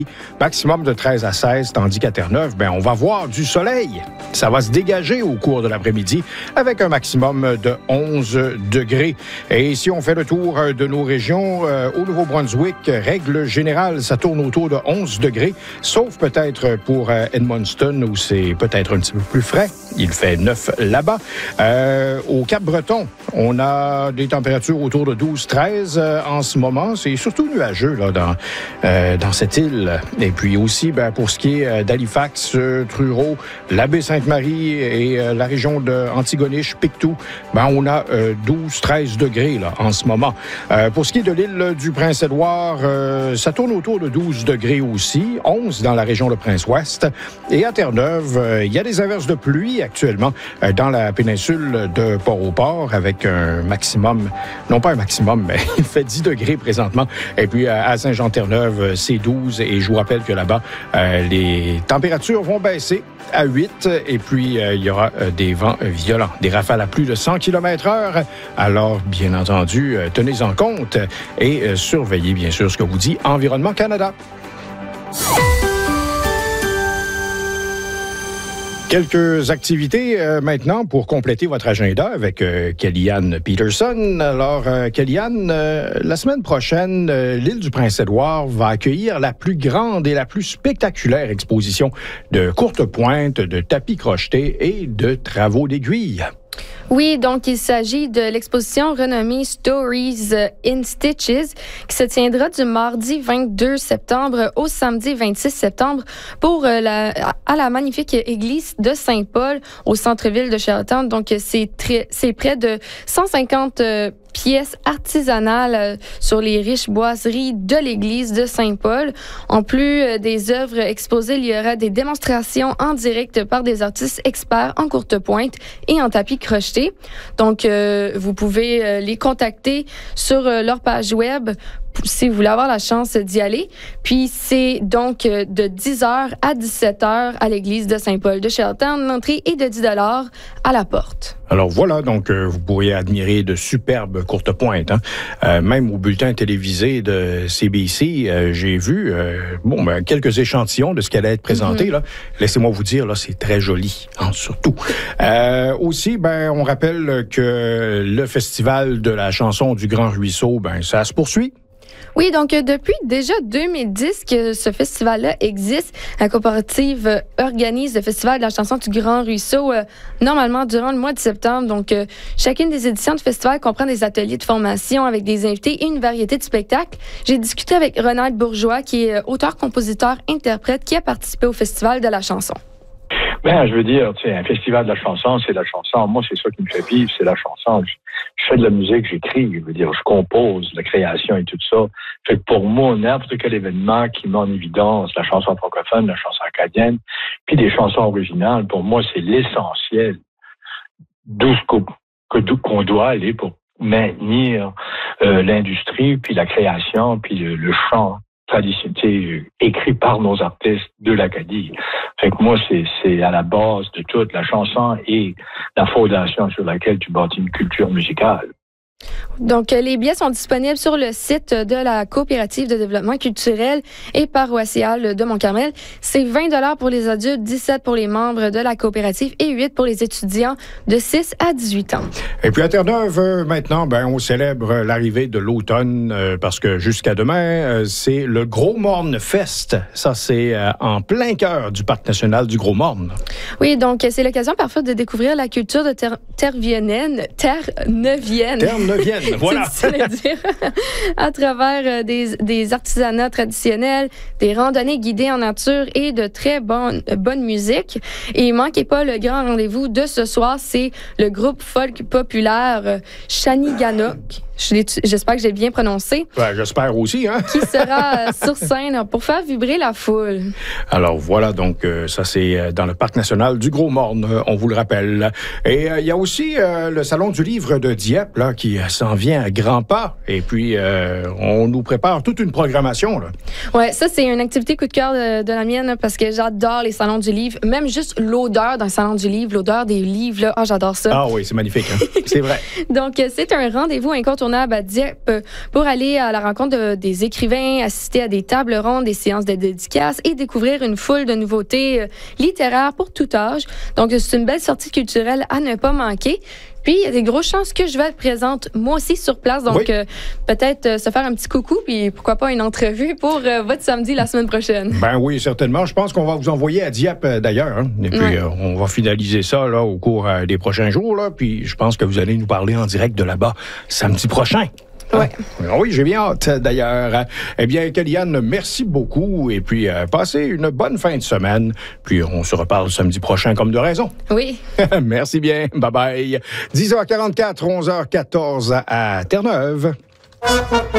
Maximum de 13 à 16, tandis qu'à Terre-Neuve, on va voir du soleil. Ça va se dégager au cours de l'après-midi avec un maximum de 11 degrés. Et si on fait le tour de nos régions, au Nouveau-Brunswick, règle générale, ça tourne autour de 11 degrés, sauf peut-être pour Edmundston où c'est peut-être un petit peu plus frais. Il fait 9 là-bas. Au Cap-Breton, on a des températures autour de 12-13 en ce moment. C'est surtout nuageux là, dans cette île. Et puis aussi, pour ce qui est d'Halifax, Truro, la baie Sainte-Marie et la région de Antigonish, Pictou, on a 12-13 degrés là, en ce moment. Pour ce qui est de l'île du Prince-Édouard, ça tourne autour de 12 degrés aussi, 11 dans la région de Prince-Ouest. Et à Terre-Neuve, il y a des averses de pluie actuellement dans la péninsule de Port-au-Port avec un maximum, non pas un maximum, mais il fait 10 degrés présentement. Et puis à Saint-Jean-Terre-Neuve, c'est 12. Et je vous rappelle que là-bas, les températures vont baisser à 8. Et puis, il y aura des vents violents, des rafales à plus de 100 km/h. Alors, bien entendu, tenez-en compte et surveillez bien sûr ce que vous dit Environnement Canada. Quelques activités maintenant pour compléter votre agenda avec Kellyanne Peterson. Alors, Kellyanne, la semaine prochaine, l'île du Prince-Édouard va accueillir la plus grande et la plus spectaculaire exposition de courte pointe, de tapis crochetés et de travaux d'aiguille. Oui, donc il s'agit de l'exposition renommée Stories in Stitches qui se tiendra du mardi 22 septembre au samedi 26 septembre à la magnifique église de Saint-Paul au centre-ville de Charlottetown. Donc c'est près de 150 pièces artisanales sur les riches boiseries de l'église de Saint-Paul. En plus des œuvres exposées, il y aura des démonstrations en direct par des artistes experts en courte pointe et en tapis crocheté. Donc, vous pouvez les contacter sur leur page web si vous voulez avoir la chance d'y aller. Puis, c'est donc de 10h à 17h à l'église de Saint-Paul de Charlottetown. L'entrée est de 10 $ à la porte. Alors voilà, donc vous pourriez admirer de superbes courtes pointes. Même au bulletin télévisé de CBC, j'ai vu quelques échantillons de ce qui allait être présenté. Là. Laissez-moi vous dire, là, c'est très joli, surtout. Aussi, on rappelle que le Festival de la chanson du Grand Ruisseau, ça se poursuit. Oui, donc depuis déjà 2010 que ce festival-là existe, la coopérative organise le Festival de la chanson du Grand Ruisseau normalement durant le mois de septembre. Donc, chacune des éditions du festival comprend des ateliers de formation avec des invités et une variété de spectacles. J'ai discuté avec Ronald Bourgeois, qui est auteur, compositeur, interprète, qui a participé au Festival de la chanson. Je veux dire, un festival de la chanson, c'est la chanson. Moi, c'est ça qui me fait vivre, c'est la chanson. Je fais de la musique, j'écris, je veux dire, je compose, la création et tout ça. Fait que pour moi, n'importe quel événement qui met en évidence la chanson francophone, la chanson acadienne, puis des chansons originales, pour moi, c'est l'essentiel d'où qu'on doit aller pour maintenir l'industrie, puis la création, puis le chant traditionnel écrit par nos artistes de l'Acadie. Fait que moi, c'est à la base de toute la chanson et la fondation sur laquelle tu bâtis une culture musicale. Donc, les billets sont disponibles sur le site de la coopérative de développement culturel et paroissial de Mont-Carmel. C'est 20 $ pour les adultes, 17 pour les membres de la coopérative et 8 pour les étudiants de 6 à 18 ans. Et puis à Terre-Neuve, maintenant, on célèbre l'arrivée de l'automne parce que jusqu'à demain, c'est le Gros Morne Fest. Ça, c'est en plein cœur du Parc national du Gros Morne. Oui, donc c'est l'occasion parfois de découvrir la culture de Terre-Neuvienne. Voilà. C'est difficile à dire. À travers des artisanats traditionnels, des randonnées guidées en nature et de très bonne musique. Et manquez pas le grand rendez-vous de ce soir, c'est le groupe folk populaire Shaniganok. J'espère que j'ai bien prononcé. J'espère aussi, Qui sera sur scène pour faire vibrer la foule. Alors voilà, donc ça c'est dans le Parc national du Gros Morne, on vous le rappelle. Et il y a aussi le Salon du livre de Dieppe, là, qui s'en vient à grands pas. Et puis, on nous prépare toute une programmation, là. Ouais, ça c'est une activité coup de cœur de la mienne, parce que j'adore les salons du livre. Même juste l'odeur d'un salon du livre, l'odeur des livres, là. J'adore ça. Ah oui, c'est magnifique, C'est vrai. Donc, c'est un rendez-vous incontournable incontournable à Dieppe pour aller à la rencontre des écrivains, assister à des tables rondes, des séances de dédicaces et découvrir une foule de nouveautés littéraires pour tout âge. Donc, c'est une belle sortie culturelle à ne pas manquer. Puis, il y a des grosses chances que je vais être présente, moi aussi, sur place. Donc, peut-être se faire un petit coucou, puis pourquoi pas une entrevue pour votre samedi la semaine prochaine. Ben oui, certainement. Je pense qu'on va vous envoyer à Dieppe, d'ailleurs. Hein? Et puis, on va finaliser ça là, au cours des prochains jours. Là. Puis, je pense que vous allez nous parler en direct de là-bas samedi prochain. Ouais. Oui, j'ai bien hâte, d'ailleurs. Eh bien, Kellyanne, merci beaucoup. Et puis, passez une bonne fin de semaine. Puis, on se reparle samedi prochain, comme de raison. Oui. Merci bien. Bye-bye. 10h44, 11h14 à Terre-Neuve.